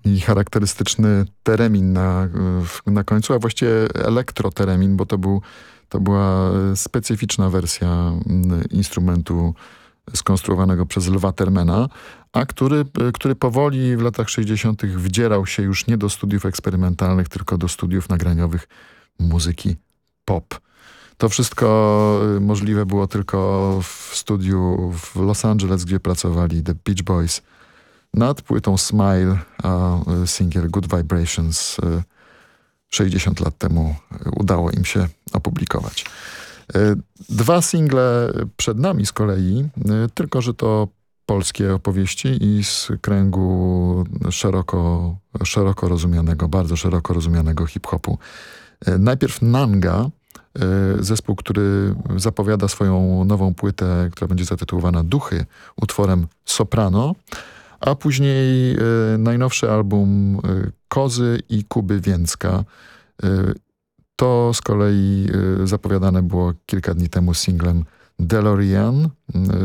i charakterystyczny teremin na końcu, a właściwie elektroteremin, bo to była specyficzna wersja instrumentu skonstruowanego przez Lwa Termena, a który powoli w latach 60. wdzierał się już nie do studiów eksperymentalnych, tylko do studiów nagraniowych muzyki pop. To wszystko możliwe było tylko w studiu w Los Angeles, gdzie pracowali The Beach Boys nad płytą Smile, a singiel Good Vibrations 60 lat temu udało im się opublikować. 2 single przed nami z kolei, tylko że to polskie opowieści i z kręgu szeroko rozumianego, bardzo szeroko rozumianego hip-hopu. Najpierw Nanga, zespół, który zapowiada swoją nową płytę, która będzie zatytułowana Duchy, utworem Soprano, a później najnowszy album Kozy i Kuby Więcka. To z kolei zapowiadane było kilka dni temu singlem DeLorean